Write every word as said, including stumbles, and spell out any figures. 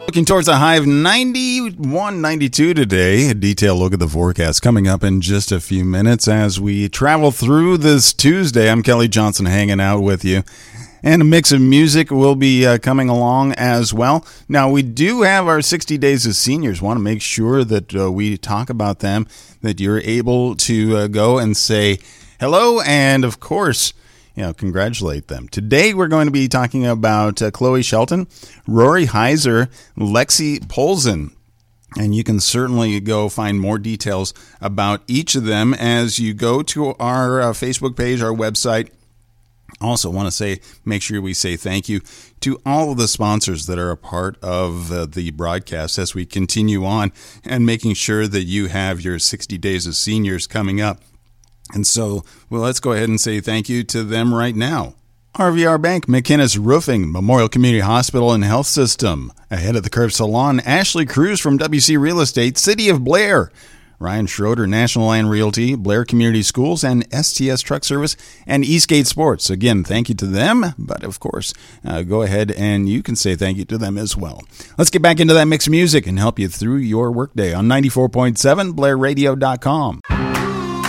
Looking towards a high of ninety-one, ninety-two today. A detailed look at the forecast coming up in just a few minutes as we travel through this Tuesday. I'm Kelly Johnson hanging out with you. And a mix of music will be uh, coming along as well. Now, we do have our sixty Days of Seniors. Want to make sure that uh, we talk about them, that you're able to uh, go and say hello and, of course, you know, congratulate them. Today, we're going to be talking about uh, Chloe Shelton, Rory Heiser, Lexi Polzin. And you can certainly go find more details about each of them as you go to our uh, Facebook page, our website. Also want to say, make sure we say thank you to all of the sponsors that are a part of uh, the broadcast as we continue on and making sure that you have your sixty Days of Seniors coming up. And so, well, let's go ahead and say thank you to them right now. R V R Bank, McInnes Roofing, Memorial Community Hospital and Health System, Ahead of the Curve Salon, Ashley Cruz from W C Real Estate, City of Blair, Ryan Schroeder, National Land Realty, Blair Community Schools, and S T S Truck Service, and Eastgate Sports. Again, thank you to them, but of course, uh, go ahead and you can say thank you to them as well. Let's get back into that mix of music and help you through your workday on ninety-four point seven Blair Radio dot com.